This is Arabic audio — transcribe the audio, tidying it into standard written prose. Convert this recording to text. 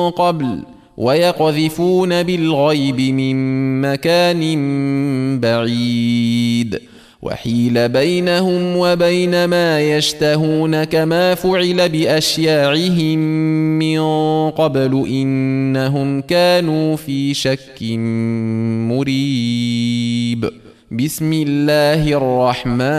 قبل ويقذفون بالغيب من مكان بعيد وحيل بينهم وبين ما يشتهون كما فعل بأشياعهم من قبل إنهم كانوا في شك مريب. بسم الله الرحمن